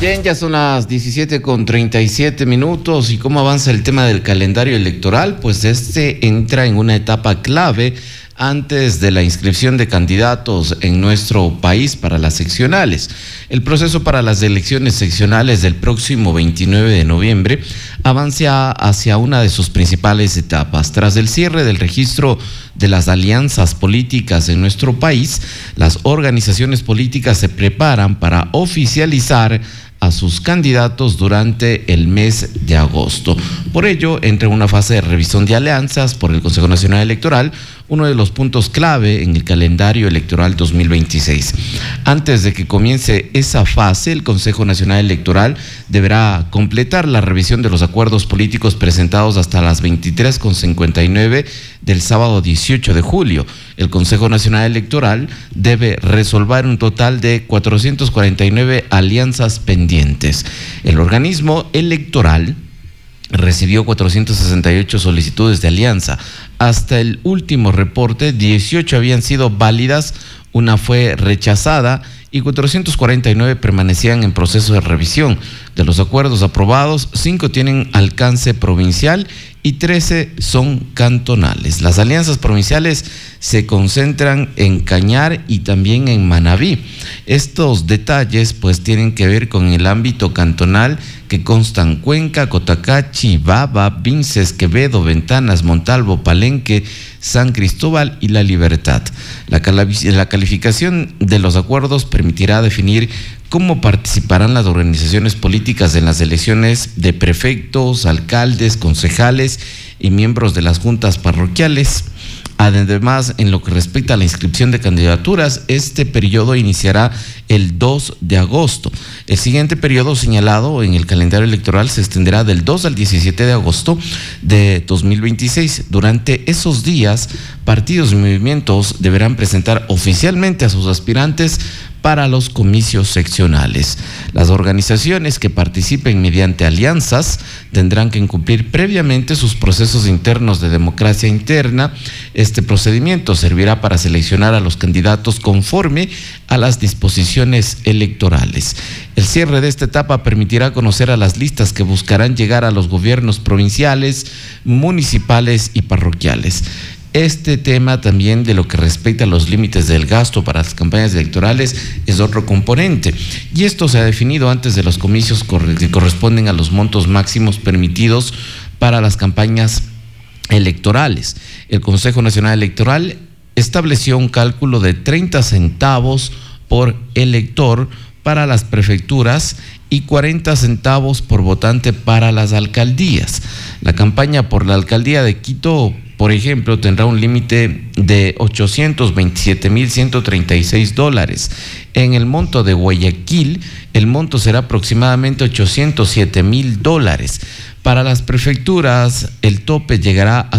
Bien, ya son las 17:37 y cómo avanza el tema del calendario electoral, pues este entra en una etapa clave antes de la inscripción de candidatos en nuestro país para las seccionales. El proceso para las elecciones seccionales del próximo 29 de noviembre avanza hacia una de sus principales etapas. Tras el cierre del registro de las alianzas políticas en nuestro país, las organizaciones políticas se preparan para oficializar a sus candidatos durante el mes de agosto. Por ello, entra en una fase de revisión de alianzas por el Consejo Nacional Electoral, uno de los puntos clave en el calendario electoral 2026. Antes de que comience esa fase, el Consejo Nacional Electoral deberá completar la revisión de los acuerdos políticos presentados hasta las 23:59 del sábado 18 de julio. El Consejo Nacional Electoral debe resolver un total de 449 alianzas pendientes. El organismo electoral recibió 468 solicitudes de alianza. Hasta el último reporte, 18 habían sido válidas, una fue rechazada y 449 permanecían en proceso de revisión. De los acuerdos aprobados, 5 tienen alcance provincial y 13 son cantonales. Las alianzas provinciales se concentran en Cañar y también en Manabí. Estos detalles pues tienen que ver con el ámbito cantonal, que constan Cuenca, Cotacachi, Baba, Vinces, Quevedo, Ventanas, Montalvo, Palenque, San Cristóbal y La Libertad. La calificación de los acuerdos permitirá definir cómo participarán las organizaciones políticas en las elecciones de prefectos, alcaldes, concejales y miembros de las juntas parroquiales. Además, en lo que respecta a la inscripción de candidaturas, este periodo iniciará el 2 de agosto. El siguiente periodo señalado en el calendario electoral se extenderá del 2 al 17 de agosto de 2026. Durante esos días, partidos y movimientos deberán presentar oficialmente a sus aspirantes para los comicios seccionales. Las organizaciones que participen mediante alianzas tendrán que cumplir previamente sus procesos internos de democracia interna. Este procedimiento servirá para seleccionar a los candidatos conforme a las disposiciones electorales. El cierre de esta etapa permitirá conocer a las listas que buscarán llegar a los gobiernos provinciales, municipales y parroquiales. Este tema también, de lo que respecta a los límites del gasto para las campañas electorales, es otro componente, y esto se ha definido antes de los comicios que corresponden a los montos máximos permitidos para las campañas electorales. El Consejo Nacional Electoral estableció un cálculo de 30 centavos por elector para las prefecturas y 40 centavos por votante para las alcaldías. La campaña por la alcaldía de Quito, por ejemplo, tendrá un límite de $827,136. En el monto de Guayaquil, el monto será aproximadamente $807,000. Para las prefecturas, el tope llegará a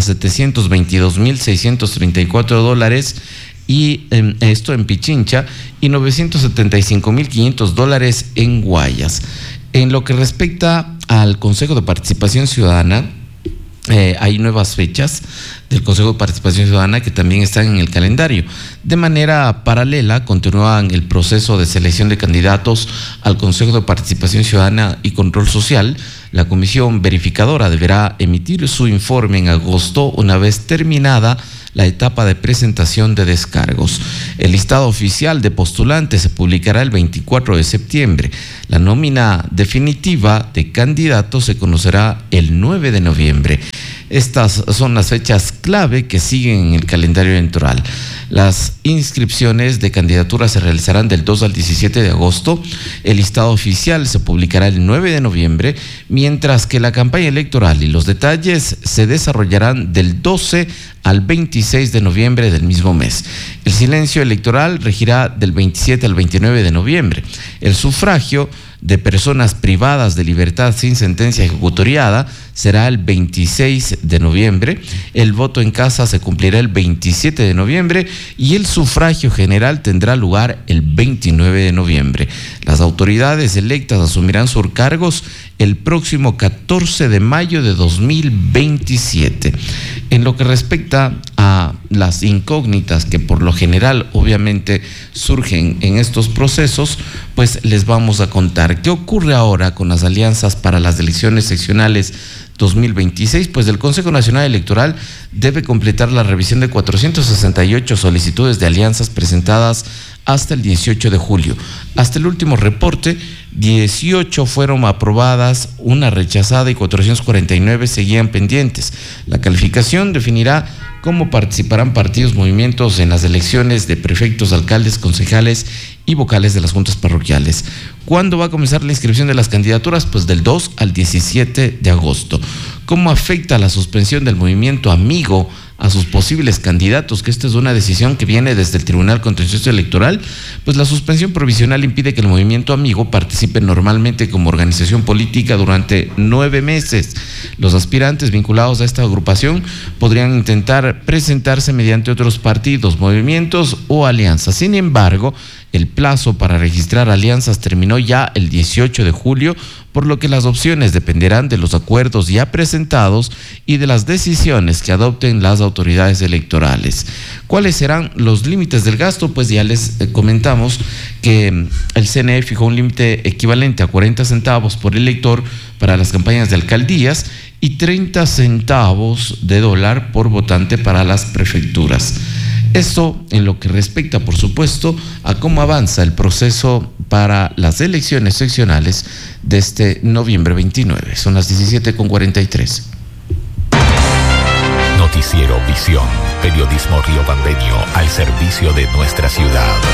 $722,634, y esto en Pichincha, y $975,500 en Guayas. En lo que respecta al Consejo de Participación Ciudadana, hay nuevas fechas del Consejo de Participación Ciudadana que también están en el calendario. De manera paralela, continúan el proceso de selección de candidatos al Consejo de Participación Ciudadana y Control Social. La comisión verificadora deberá emitir su informe en agosto, una vez terminada la etapa de presentación de descargos. El listado oficial de postulantes se publicará el 24 de septiembre. La nómina definitiva de candidatos se conocerá el 9 de noviembre. Estas son las fechas clave que siguen en el calendario electoral. Las inscripciones de candidaturas se realizarán del 2 al 17 de agosto. El listado oficial se publicará el 9 de noviembre, mientras que la campaña electoral y los detalles se desarrollarán del 12 al 26 de noviembre del mismo mes. El silencio electoral regirá del 27 al 29 de noviembre. El sufragio de personas privadas de libertad sin sentencia ejecutoriada será el 26 de noviembre, el voto en casa se cumplirá el 27 de noviembre y el sufragio general tendrá lugar el 29 de noviembre. Las autoridades electas asumirán sus cargos el próximo 14 de mayo de 2027. En lo que respecta a las incógnitas que por lo general obviamente surgen en estos procesos, pues les vamos a contar qué ocurre ahora con las alianzas para las elecciones seccionales 2026, pues el Consejo Nacional Electoral debe completar la revisión de 468 solicitudes de alianzas presentadas hasta el 18 de julio. Hasta el último reporte, 18 fueron aprobadas, una rechazada y 449 seguían pendientes. La calificación definirá cómo participarán partidos, movimientos en las elecciones de prefectos, alcaldes, concejales y vocales de las juntas parroquiales. ¿Cuándo va a comenzar la inscripción de las candidaturas? Pues del 2 al 17 de agosto. ¿Cómo afecta la suspensión del movimiento Amigo a sus posibles candidatos? Que esta es una decisión que viene desde el Tribunal Contencioso Electoral. Pues la suspensión provisional impide que el movimiento Amigo participe normalmente como organización política durante 9 meses. Los aspirantes vinculados a esta agrupación podrían intentar presentarse mediante otros partidos, movimientos o alianzas. Sin embargo, el plazo para registrar alianzas terminó ya el 18 de julio, por lo que las opciones dependerán de los acuerdos ya presentados y de las decisiones que adopten las autoridades electorales. ¿Cuáles serán los límites del gasto? Pues ya les comentamos que el CNE fijó un límite equivalente a 40 centavos por elector para las campañas de alcaldías y 30 centavos de dólar por votante para las prefecturas. Esto en lo que respecta, por supuesto, a cómo avanza el proceso para las elecciones seccionales de este noviembre 29. Son las 17:43. Noticiero Visión, periodismo riobambeño al servicio de nuestra ciudad.